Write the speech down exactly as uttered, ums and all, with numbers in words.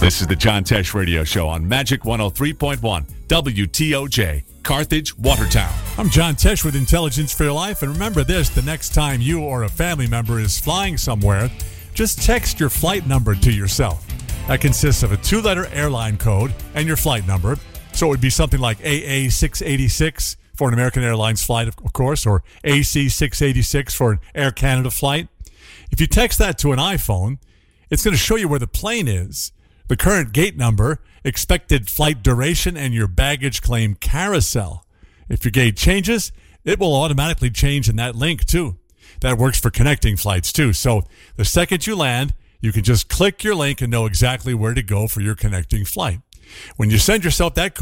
This is the John Tesh Radio Show on Magic one oh three point one, W T O J, Carthage, Watertown. I'm John Tesh with Intelligence for Your Life, and remember this, the next time you or a family member is flying somewhere, just text your flight number to yourself. That consists of a two-letter airline code and your flight number, so it would be something like A A six eighty-six for an American Airlines flight, of course, or A C six eighty-six for an Air Canada flight. If you text that to an iPhone, it's going to show you where the plane is, the current gate number, expected flight duration, and your baggage claim carousel. If your gate changes, it will automatically change in that link too. That works for connecting flights too. So the second you land, you can just click your link and know exactly where to go for your connecting flight. When you send yourself that code,